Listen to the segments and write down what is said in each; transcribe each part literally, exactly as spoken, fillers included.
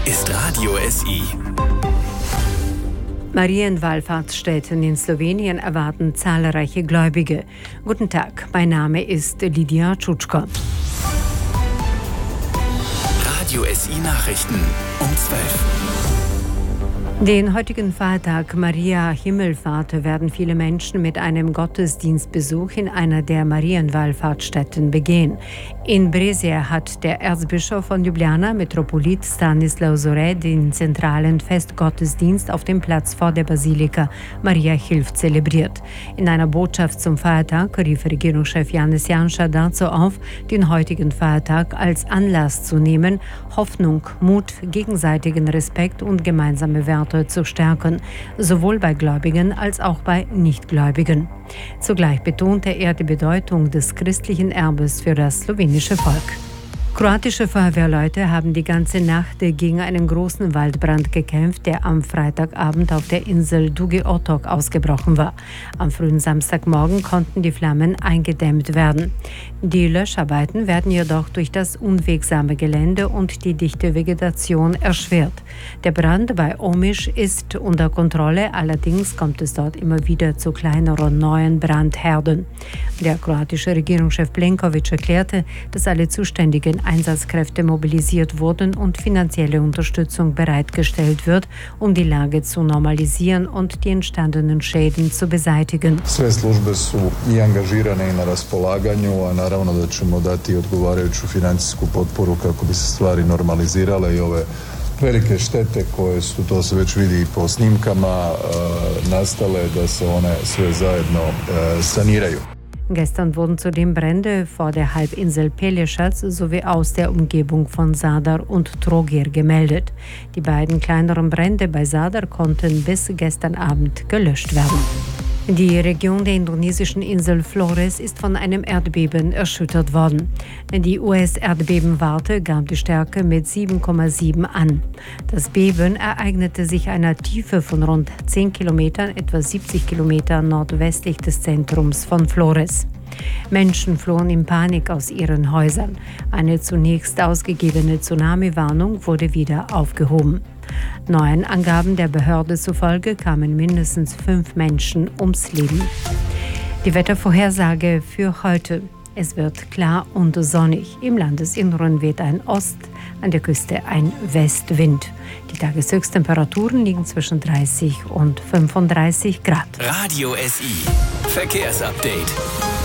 ist Radio S I. Marienwallfahrtsstätten in Slowenien erwarten zahlreiche Gläubige. Guten Tag, mein Name ist Lidia Tschutschko. Radio S I Nachrichten um zwölf. Den heutigen Feiertag Maria Himmelfahrt werden viele Menschen mit einem Gottesdienstbesuch in einer der Marienwallfahrtsstätten begehen. In Brescia hat der Erzbischof von Ljubljana, Metropolit Stanislav Zore, den zentralen Festgottesdienst auf dem Platz vor der Basilika Maria Hilft zelebriert. In einer Botschaft zum Feiertag rief Regierungschef Janez Janša dazu auf, den heutigen Feiertag als Anlass zu nehmen, Hoffnung, Mut, gegenseitigen Respekt und gemeinsame Werte zu stärken, sowohl bei Gläubigen als auch bei Nichtgläubigen. Zugleich betonte er die Bedeutung des christlichen Erbes für das slowenische Volk. Kroatische Feuerwehrleute haben die ganze Nacht gegen einen großen Waldbrand gekämpft, der am Freitagabend auf der Insel Dugi Otok ausgebrochen war. Am frühen Samstagmorgen konnten die Flammen eingedämmt werden. Die Löscharbeiten werden jedoch durch das unwegsame Gelände und die dichte Vegetation erschwert. Der Brand bei Omiš ist unter Kontrolle, allerdings kommt es dort immer wieder zu kleineren neuen Brandherden. Der kroatische Regierungschef Plenković erklärte, dass alle zuständigen Einsatzkräfte mobilisiert wurden und finanzielle Unterstützung bereitgestellt wird, um die Lage zu normalisieren und die entstandenen Schäden zu beseitigen. Sve službe su i angažirane i na raspolaganju, a naravno da ćemo dati odgovarajuću financijsku potporu kako bi se stvari normalizirale i ove velike štete koje su, to se već vidi i po snimkama, nastale, da se one sve zajedno saniraju. Gestern wurden zudem Brände vor der Halbinsel Pelješac sowie aus der Umgebung von Zadar und Trogir gemeldet. Die beiden kleineren Brände bei Zadar konnten bis gestern Abend gelöscht werden. Die Region der indonesischen Insel Flores ist von einem Erdbeben erschüttert worden. Die U S-Erdbebenwarte gab die Stärke mit sieben Komma sieben an. Das Beben ereignete sich einer Tiefe von rund zehn Kilometern, etwa siebzig Kilometer nordwestlich des Zentrums von Flores. Menschen flohen in Panik aus ihren Häusern. Eine zunächst ausgegebene Tsunami-Warnung wurde wieder aufgehoben. Neuen Angaben der Behörde zufolge kamen mindestens fünf Menschen ums Leben. Die Wettervorhersage für heute. Es wird klar und sonnig. Im Landesinneren weht ein Ost, an der Küste ein Westwind. Die Tageshöchsttemperaturen liegen zwischen dreißig und fünfunddreißig Grad. Radio S I Verkehrsupdate.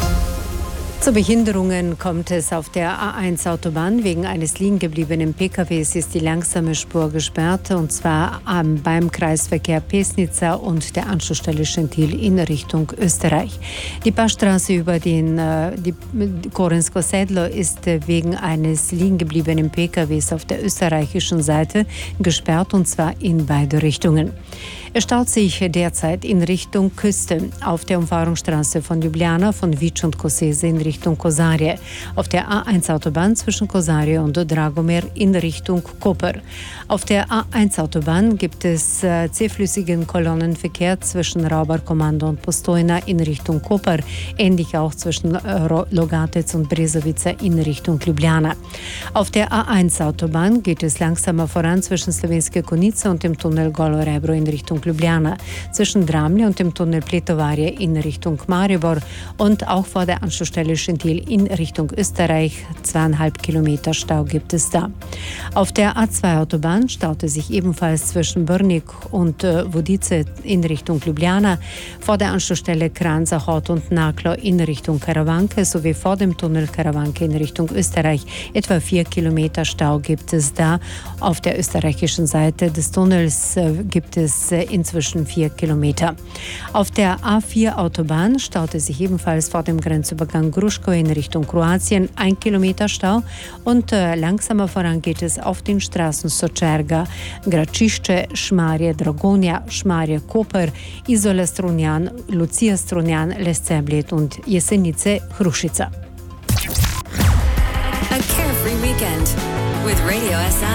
Zu Behinderungen kommt es auf der A eins Autobahn. Wegen eines liegen gebliebenen P K Ws ist die langsame Spur gesperrt, und zwar ähm, beim Kreisverkehr Pesnica und der Anschlussstelle Schentil in Richtung Österreich. Die Passstraße über den äh, die, Korensko Sedlo ist äh, wegen eines liegen gebliebenen P K Ws auf der österreichischen Seite gesperrt, und zwar in beide Richtungen. Es staut sich derzeit in Richtung Küste auf der Umfahrungsstraße von Ljubljana, von Vič und Koseze in Richtung Kozarje, auf der A eins Autobahn zwischen Kozarje und Dragomir in Richtung Koper. Auf der A eins Autobahn gibt es äh, zähflüssigen Kolonnenverkehr zwischen Raubarkommando und Postojna in Richtung Koper, ähnlich auch zwischen äh, Logatec und Brezovica in Richtung Ljubljana. Auf der A eins Autobahn geht es langsamer voran zwischen Slovenske Konjice und dem Tunnel Golo Rebro in Richtung Ljubljana, zwischen Dramlje und dem Tunnel Pletovarje in Richtung Maribor und auch vor der Anschlussstelle Schentil in Richtung Österreich. Zweieinhalb Kilometer Stau gibt es da. Auf der A zwei Autobahn staute sich ebenfalls zwischen Brnik und äh, Vodice in Richtung Ljubljana, vor der Anschlussstelle Kranzachot und Naklo in Richtung Karawanke sowie vor dem Tunnel Karawanke in Richtung Österreich. Etwa vier Kilometer Stau gibt es da. Auf der österreichischen Seite des Tunnels äh, gibt es äh, inzwischen vier Kilometer. Auf der A vier Autobahn staute sich ebenfalls vor dem Grenzübergang Gruško in Richtung Kroatien ein Kilometer Stau, und äh, langsamer voran geht es auf den Straßen Sočerga, Gračišće, Šmarje, Dragonja, Šmarje, Koper, Izola Strunjan, Lucija Strunjan, Lescebljet und Jesenice, Hrušica. A carefree weekend with Radio S I.